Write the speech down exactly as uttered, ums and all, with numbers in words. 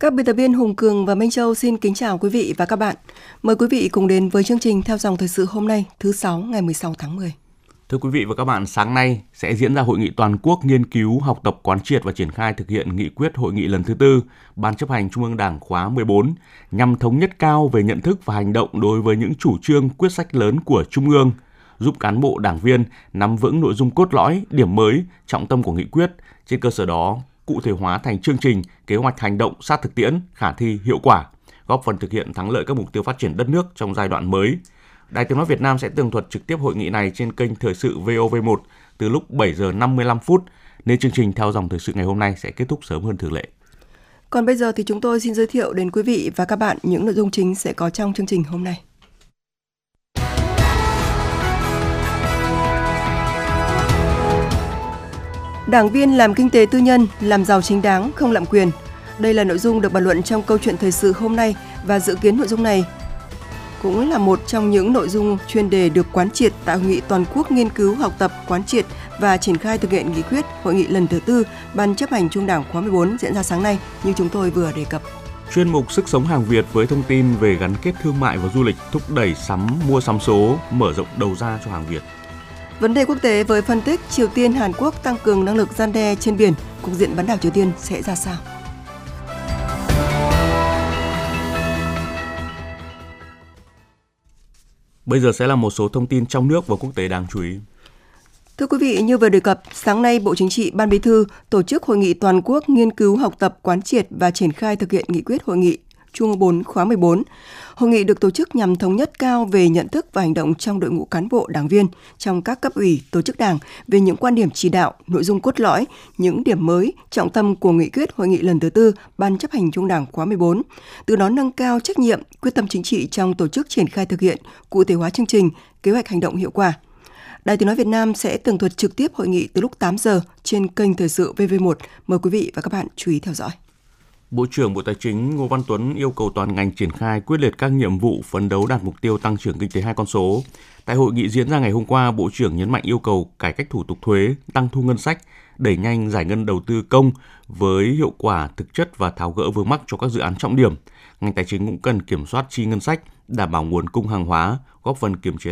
Các biên tập viên Hùng Cường và Minh Châu xin kính chào quý vị và các bạn. Mời quý vị cùng đến với chương trình theo dòng thời sự hôm nay, thứ sáu ngày mười sáu tháng mười. Thưa quý vị và các bạn, sáng nay sẽ diễn ra hội nghị toàn quốc nghiên cứu, học tập, quán triệt và triển khai thực hiện nghị quyết hội nghị lần thứ tư Ban chấp hành Trung ương Đảng khóa mười bốn nhằm thống nhất cao về nhận thức và hành động đối với những chủ trương, quyết sách lớn của Trung ương, giúp cán bộ đảng viên nắm vững nội dung cốt lõi, điểm mới, trọng tâm của nghị quyết, trên cơ sở đó cụ thể hóa thành chương trình, kế hoạch hành động sát thực tiễn, khả thi, hiệu quả, góp phần thực hiện thắng lợi các mục tiêu phát triển đất nước trong giai đoạn mới. Đài Tiếng nói Việt Nam sẽ tường thuật trực tiếp hội nghị này trên kênh Thời sự vê o vê một từ lúc bảy giờ năm mươi lăm phút, nên chương trình theo dòng thời sự ngày hôm nay sẽ kết thúc sớm hơn thường lệ. Còn bây giờ thì chúng tôi xin giới thiệu đến quý vị và các bạn những nội dung chính sẽ có trong chương trình hôm nay. Đảng viên làm kinh tế tư nhân, làm giàu chính đáng, không lạm quyền. Đây là nội dung được bàn luận trong câu chuyện thời sự hôm nay và dự kiến nội dung này cũng là một trong những nội dung chuyên đề được quán triệt tại Hội nghị toàn quốc nghiên cứu, học tập, quán triệt và triển khai thực hiện nghị quyết hội nghị lần thứ tư Ban chấp hành Trung ương Đảng khóa mười bốn diễn ra sáng nay như chúng tôi vừa đề cập. Chuyên mục Sức sống hàng Việt với thông tin về gắn kết thương mại và du lịch, thúc đẩy sắm mua sắm số, mở rộng đầu ra cho hàng Việt. Vấn đề quốc tế với phân tích Triều Tiên, Hàn Quốc tăng cường năng lực răn đe trên biển, cục diện bán đảo Triều Tiên sẽ ra sao? Bây giờ sẽ là một số thông tin trong nước và quốc tế đáng chú ý. Thưa quý vị, như vừa đề cập, sáng nay Bộ Chính trị, Ban Bí thư tổ chức hội nghị toàn quốc nghiên cứu, học tập, quán triệt và triển khai thực hiện nghị quyết hội nghị Trung ương bốn khóa mười bốn. Hội nghị được tổ chức nhằm thống nhất cao về nhận thức và hành động trong đội ngũ cán bộ đảng viên trong các cấp ủy, tổ chức đảng về những quan điểm chỉ đạo, nội dung cốt lõi, những điểm mới, trọng tâm của nghị quyết hội nghị lần thứ tư Ban chấp hành Trung ương Đảng khóa mười bốn, từ đó nâng cao trách nhiệm, quyết tâm chính trị trong tổ chức triển khai thực hiện, cụ thể hóa chương trình, kế hoạch hành động hiệu quả. Đài Tiếng nói Việt Nam sẽ tường thuật trực tiếp hội nghị từ lúc tám giờ trên kênh Thời sự vê vê một. Mời quý vị và các bạn chú ý theo dõi. Bộ trưởng Bộ Tài chính Ngô Văn Tuấn yêu cầu toàn ngành triển khai quyết liệt các nhiệm vụ phấn đấu đạt mục tiêu tăng trưởng kinh tế hai con số. Tại hội nghị diễn ra ngày hôm qua, Bộ trưởng nhấn mạnh yêu cầu cải cách thủ tục thuế, tăng thu ngân sách, đẩy nhanh giải ngân đầu tư công với hiệu quả thực chất và tháo gỡ vướng mắc cho các dự án trọng điểm. Ngành tài chính cũng cần kiểm soát chi ngân sách, đảm bảo nguồn cung hàng hóa, góp phần kiềm chế